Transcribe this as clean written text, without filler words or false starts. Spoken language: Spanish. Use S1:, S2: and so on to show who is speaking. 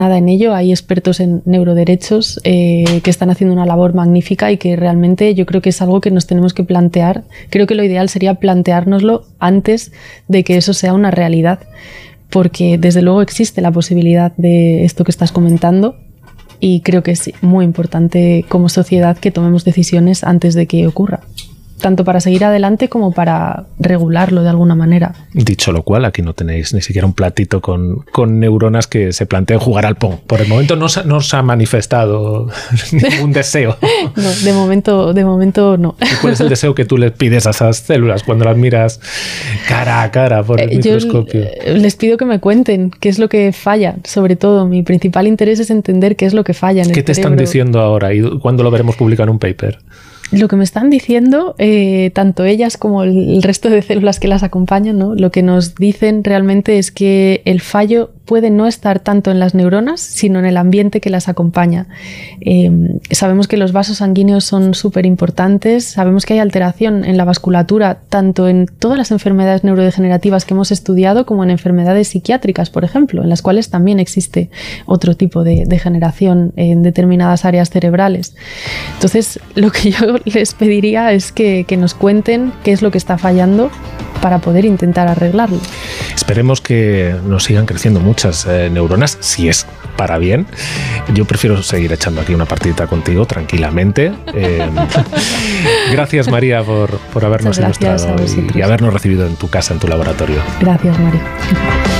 S1: nada en ello. Hay expertos en neuroderechos que están haciendo una labor magnífica y que realmente yo creo que es algo que nos tenemos que plantear. Creo que lo ideal sería planteárnoslo antes de que eso sea una realidad, porque desde luego existe la posibilidad de esto que estás comentando y creo que es muy importante como sociedad que tomemos decisiones antes de que ocurra, tanto para seguir adelante como para regularlo de alguna manera.
S2: Dicho lo cual, aquí no tenéis ni siquiera un platito con neuronas que se planteen jugar al Pong. Por el momento no se ha manifestado ningún deseo.
S1: No, de momento no.
S2: ¿Y cuál es el deseo que tú les pides a esas células cuando las miras cara a cara por el microscopio?
S1: Les pido que me cuenten qué es lo que falla. Sobre todo, mi principal interés es entender qué es lo que falla en el cerebro.
S2: ¿Qué te están diciendo ahora y cuándo lo veremos publicado en un paper?
S1: Lo que me están diciendo, tanto ellas como el resto de células que las acompañan, ¿no? Lo que nos dicen realmente es que el fallo puede no estar tanto en las neuronas, sino en el ambiente que las acompaña. Sabemos que los vasos sanguíneos son súper importantes, sabemos que hay alteración en la vasculatura, tanto en todas las enfermedades neurodegenerativas que hemos estudiado, como en enfermedades psiquiátricas, por ejemplo, en las cuales también existe otro tipo de degeneración en determinadas áreas cerebrales. Entonces, lo que yo les pediría es que nos cuenten qué es lo que está fallando para poder intentar arreglarlo.
S2: Esperemos que nos sigan creciendo muchas neuronas, si es para bien. Yo prefiero seguir echando aquí una partidita contigo tranquilamente. Gracias, María, por habernos ilustrado y habernos recibido en tu casa, en tu laboratorio.
S1: Gracias, María.